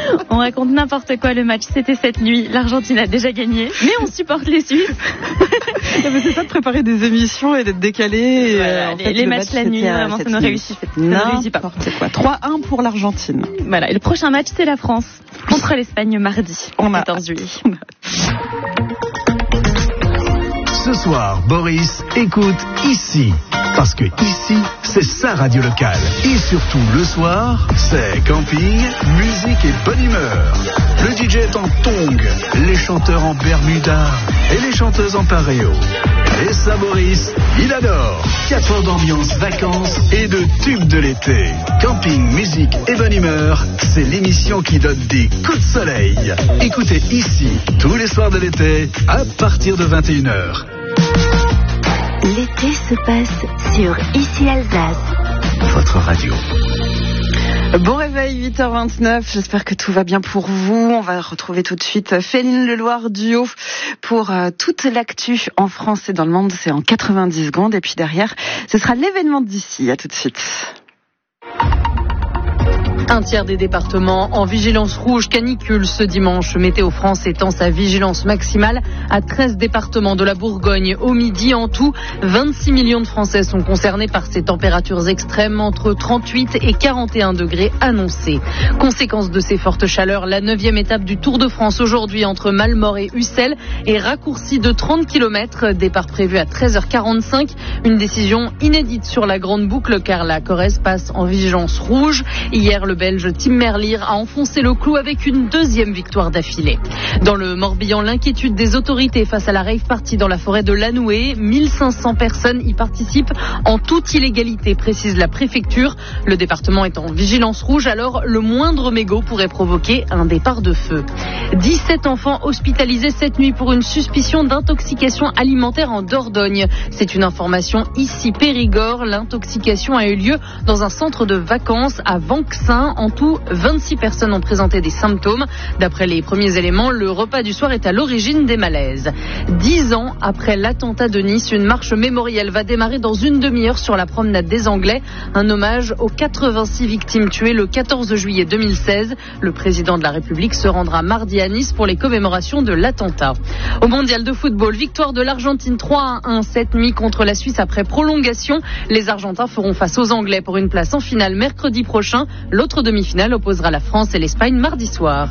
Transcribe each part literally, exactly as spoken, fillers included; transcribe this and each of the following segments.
On raconte n'importe quoi, le match c'était cette nuit, l'Argentine a déjà gagné, mais on supporte les Suisses. C'est ça de préparer des émissions et d'être décalé. Voilà, euh, les, fait, les matchs match, la nuit, vraiment ça ne réussit, ça ne réussit pas. Quoi. trois un pour l'Argentine. Voilà, et le prochain match c'est la France contre l'Espagne mardi, on a quatorze juillet. Ce soir, Boris écoute ici. Parce que ici, c'est sa radio locale. Et surtout, le soir, c'est camping, musique et bonne humeur. Le D J est en tongs, les chanteurs en bermuda et les chanteuses en pareo. Et ça, Boris, il adore. Quatre heures d'ambiance, vacances et de tubes de l'été. Camping, musique et bonne humeur, c'est l'émission qui donne des coups de soleil. Écoutez ici, tous les soirs de l'été, à partir de vingt et une heures. L'été se passe sur Ici Alsace. Votre radio. Bon réveil, huit heures vingt-neuf. J'espère que tout va bien pour vous. On va retrouver tout de suite Féline Leloir Duo pour euh, toute l'actu en France et dans le monde. C'est en quatre-vingt-dix secondes. Et puis derrière, ce sera l'événement d'ici. À tout de suite. Un tiers des départements en vigilance rouge canicule ce dimanche. Météo France étend sa vigilance maximale à treize départements de la Bourgogne. Au midi, en tout, vingt-six millions de Français sont concernés par ces températures extrêmes entre trente-huit et quarante et un degrés annoncés. Conséquence de ces fortes chaleurs, la neuvième étape du Tour de France aujourd'hui entre Malmort et Ussel est raccourcie de trente kilomètres. Départ prévu à treize heures quarante-cinq. Une décision inédite sur la grande boucle car la Corrèze passe en vigilance rouge. Hier, le Belge Tim Merlier a enfoncé le clou avec une deuxième victoire d'affilée. Dans le Morbihan, l'inquiétude des autorités face à la rave party dans la forêt de Lanoué. mille cinq cents personnes y participent en toute illégalité, précise la préfecture. Le département est en vigilance rouge, alors le moindre mégot pourrait provoquer un départ de feu. dix-sept enfants hospitalisés cette nuit pour une suspicion d'intoxication alimentaire en Dordogne. C'est une information ici Périgord. L'intoxication a eu lieu dans un centre de vacances à Vanxin. En tout, vingt-six personnes ont présenté des symptômes. D'après les premiers éléments, le repas du soir est à l'origine des malaises. Dix ans après l'attentat de Nice, une marche mémorielle va démarrer dans une demi-heure sur la promenade des Anglais. Un hommage aux quatre-vingt-six victimes tuées le quatorze juillet deux mille seize. Le président de la République se rendra mardi à Nice pour les commémorations de l'attentat. Au mondial de football, victoire de l'Argentine trois à un cette nuit contre la Suisse après prolongation. Les Argentins feront face aux Anglais pour une place en finale mercredi prochain. L'autre demi-finale opposera la France et l'Espagne mardi soir.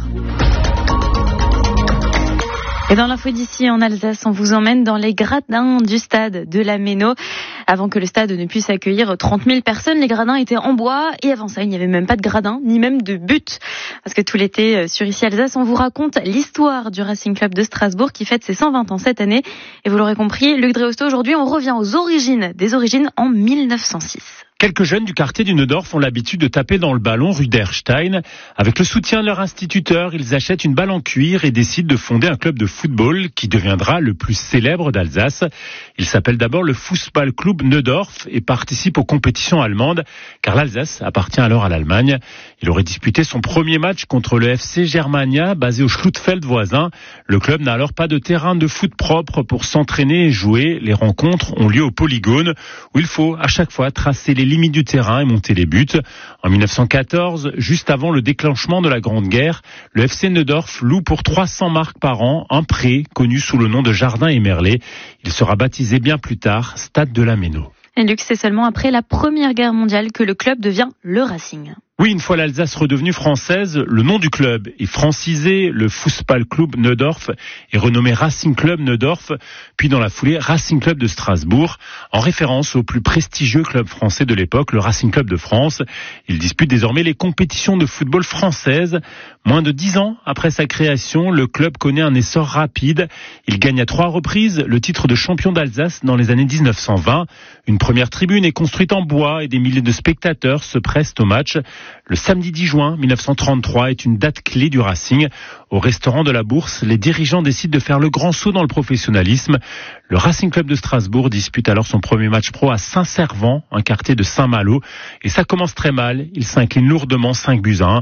Et dans l'info d'ici en Alsace, on vous emmène dans les gradins du stade de la Méno. Avant que le stade ne puisse accueillir trente mille personnes, les gradins étaient en bois et avant ça, il n'y avait même pas de gradins, ni même de but. Parce que tout l'été, sur Ici Alsace, on vous raconte l'histoire du Racing Club de Strasbourg qui fête ses cent vingt ans cette année. Et vous l'aurez compris, Luc Dreosto, aujourd'hui, on revient aux origines, des origines en mille neuf cent six. Quelques jeunes du quartier du Neudorf ont l'habitude de taper dans le ballon rue d'Erstein. Avec le soutien de leur instituteur, ils achètent une balle en cuir et décident de fonder un club de football qui deviendra le plus célèbre d'Alsace. Il s'appelle d'abord le Fußballclub Neudorf et participe aux compétitions allemandes, car l'Alsace appartient alors à l'Allemagne. Il aurait disputé son premier match contre le F C Germania, basé au Schlutfeld voisin. Le club n'a alors pas de terrain de foot propre pour s'entraîner et jouer. Les rencontres ont lieu au polygone, où il faut à chaque fois tracer les limites du terrain et monter les buts. En mille neuf cent quatorze, juste avant le déclenchement de la Grande Guerre, le F C Neudorf loue pour trois cents marks par an un pré connu sous le nom de Jardin et Merlet. Il sera baptisé bien plus tard Stade de la Méno. Et Luc, c'est seulement après la Première Guerre mondiale que le club devient le Racing. Oui, une fois l'Alsace redevenue française, le nom du club est francisé. Le Fußballclub Neudorf est renommé Racing Club Neudorf, puis dans la foulée Racing Club de Strasbourg, en référence au plus prestigieux club français de l'époque, le Racing Club de France. Il dispute désormais les compétitions de football françaises. Moins de dix ans après sa création, le club connaît un essor rapide. Il gagne à trois reprises le titre de champion d'Alsace dans les années dix-neuf cent vingt. Une première tribune est construite en bois et des milliers de spectateurs se pressent au match. Le samedi dix juin mille neuf cent trente-trois est une date clé du Racing. Au restaurant de la Bourse, les dirigeants décident de faire le grand saut dans le professionnalisme. Le Racing Club de Strasbourg dispute alors son premier match pro à Saint-Servant, un quartier de Saint-Malo. Et ça commence très mal. Il s'incline lourdement cinq buts à un.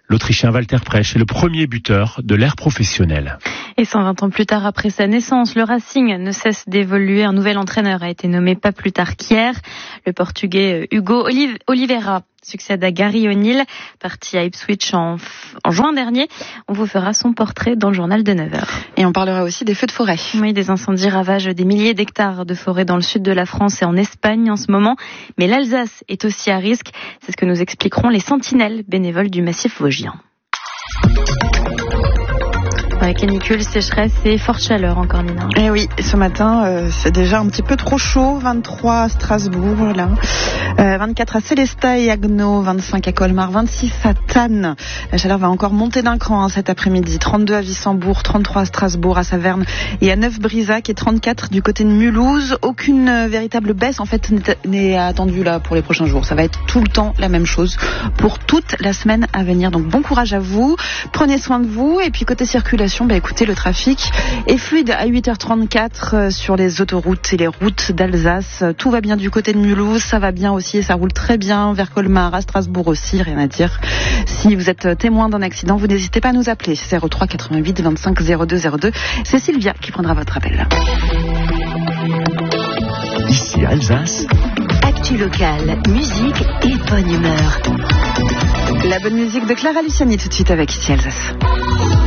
L'Autrichien Walter Presch est le premier buteur de l'ère professionnelle. Et cent vingt ans plus tard, après sa naissance, le Racing ne cesse d'évoluer. Un nouvel entraîneur a été nommé pas plus tard qu'hier. Le Portugais Hugo Oliveira succède à Gary O'Neill, parti à Ipswich en, en juin dernier. On vous fera son portrait dans le journal de neuf heures. Et on parlera aussi des feux de forêt. Oui, des incendies ravagent des milliers d'hectares de forêt dans le sud de la France et en Espagne en ce moment. Mais l'Alsace est aussi à risque. C'est ce que nous expliqueront les sentinelles bénévoles du massif vosgien. Avec canicule, sécheresse et forte chaleur encore, Nina. Eh oui, ce matin, euh, c'est déjà un petit peu trop chaud. vingt-trois à Strasbourg, là. Euh, vingt-quatre à Célestat et Agno, vingt-cinq à Colmar, vingt-six à Thann. La chaleur va encore monter d'un cran hein, cet après-midi. trente-deux à Wissembourg, trente-trois à Strasbourg, à Saverne et à Neuf-Brisac et trente-quatre du côté de Mulhouse. Aucune euh, véritable baisse en fait n'est attendue là pour les prochains jours. Ça va être tout le temps la même chose pour toute la semaine à venir. Donc bon courage à vous. Prenez soin de vous. Et puis côté circulation, bah écoutez, le trafic est fluide à huit heures trente-quatre euh, sur les autoroutes et les routes d'Alsace. Tout va bien du côté de Mulhouse, ça va bien aussi et ça roule très bien vers Colmar, à Strasbourg aussi, rien à dire. Si vous êtes témoin d'un accident, vous n'hésitez pas à nous appeler. zéro trois quatre-vingt-huit vingt-cinq zéro deux zéro deux. C'est Sylvia qui prendra votre appel. Ici Alsace. Actu locale, musique et bonne humeur. La bonne musique de Clara Luciani tout de suite avec Ici Alsace.